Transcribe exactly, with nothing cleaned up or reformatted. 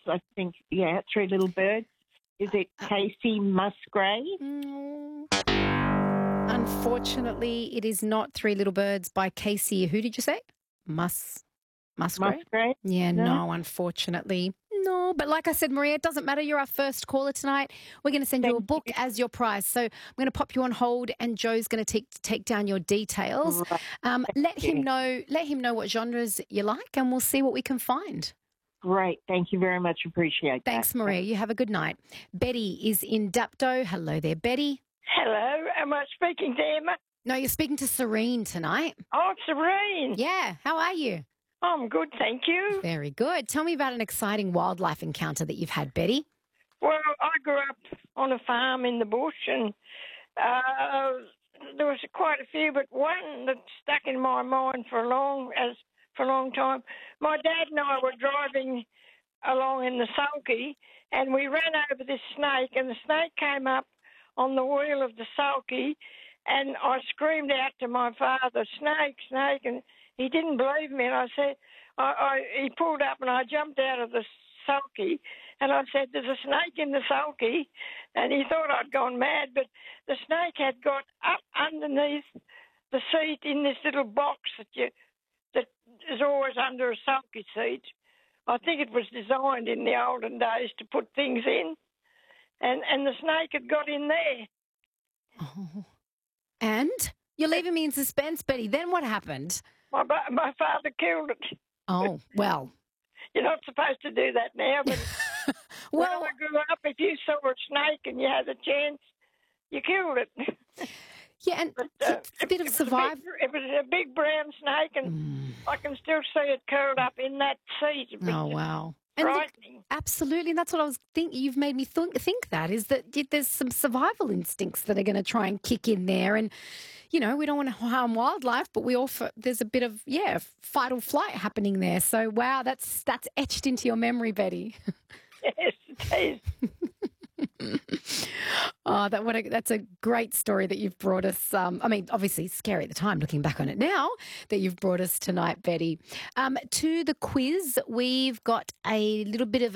I think, yeah, Three Little Birds. Is it Casey Musgrave? Mm. Unfortunately, it is not Three Little Birds by Casey. Who did you say? Mus Musgrave? Musgrave? Yeah, No? no, unfortunately. No, but like I said, Maria, it doesn't matter. You're our first caller tonight. We're going to send you a Thank book you. as your prize. So I'm going to pop you on hold, and Joe's going to take take down your details. Right. Um, let him you. know. Let him know what genres you like, and we'll see what we can find. Great. Thank you very much. Appreciate that. Thanks, Maria. You have a good night. Betty is in Dapto. Hello there, Betty. Hello, am I speaking to Emma? No, you're speaking to Serene tonight. Oh, Serene. Yeah, how are you? I'm good, thank you. Very good. Tell me about an exciting wildlife encounter that you've had, Betty. Well, I grew up on a farm in the bush, and uh, there was quite a few, but one that stuck in my mind for a long as for a long time. My dad and I were driving along in the sulky, and we ran over this snake, and the snake came up on the wheel of the sulky, and I screamed out to my father, "Snake, snake!" and he didn't believe me, and I said, I, I, he pulled up, and I jumped out of the sulky, and I said, "There's a snake in the sulky," and he thought I'd gone mad, but the snake had got up underneath the seat in this little box that you that is always under a sulky seat. I think it was designed in the olden days to put things in, and and the snake had got in there. Oh. And you're leaving me in suspense, Betty. Then what happened? My my father killed it. Oh, well. You're not supposed to do that now, but well, when I grew up, if you saw a snake and you had a chance, you killed it. yeah, and But, uh, it's a bit of it was survival. big- It was a big brown snake, and Mm. I can still see it curled up in that seat. It was Oh, wow. And look, frightening. absolutely, and that's what I was thinking. You've made me th- think that is that y- there's some survival instincts that are going to try and kick in there, and you know we don't want to harm wildlife, but we also there's a bit of yeah fight or flight happening there. So wow, that's that's etched into your memory, Betty. Yes, it is. Oh, that what a, that's a great story that you've brought us. Um, I mean, obviously scary at the time, looking back on it now, that you've brought us tonight, Betty. Um, to the quiz, we've got a little bit of